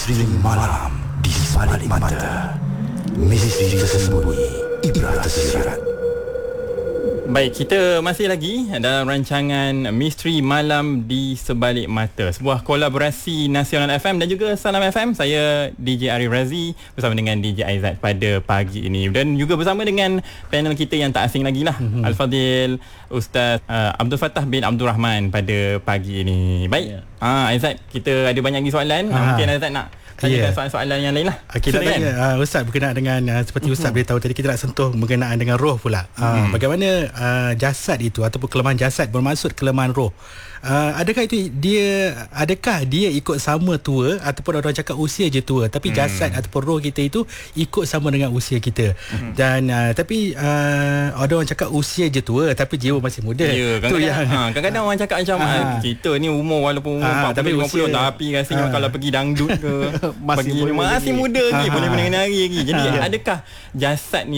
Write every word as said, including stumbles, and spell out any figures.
Misteri malam di sebalik mata. Misteri tersembunyi, ibrah tersirat. Baik, kita masih lagi dalam rancangan Misteri Malam di Sebalik Mata, sebuah kolaborasi Nasional F M dan juga Salam F M. Saya D J Arif Razi bersama dengan D J Aizat pada pagi ini, dan juga bersama dengan panel kita yang tak asing lagi lah, mm-hmm. Al-Fadhil Ustaz uh, Abdul Fattah bin Abdul Rahman pada pagi ini. Baik, yeah. ah, Aizat, kita ada banyak lagi soalan. ah. Mungkin Aizat nak tanyakan yeah. soalan-soalan yang lain lah. Kita okay, tanya kan? uh, Ustaz berkenaan dengan uh, seperti Ustaz mm-hmm. beritahu tadi, kita nak sentuh berkenaan dengan roh pula. uh, mm-hmm. Bagaimana uh, jasad itu ataupun kelemahan jasad bermaksud kelemahan roh. Uh, adakah itu dia adakah dia ikut sama tua, ataupun orang cakap usia je tua, tapi hmm. jasad ataupun roh kita itu ikut sama dengan usia kita. hmm. Dan uh, tapi uh, ada orang cakap usia je tua tapi jiwa masih muda. Ya, kadang-kadang, yang, ha, kadang-kadang orang cakap macam ha. kita ni umur walaupun umur ha, empat puluh lima puluh, tapi rasanya ha. kalau pergi dangdut ke masih, pergi, masih muda lagi, ha. boleh menari lagi. Jadi ha. adakah jasad ni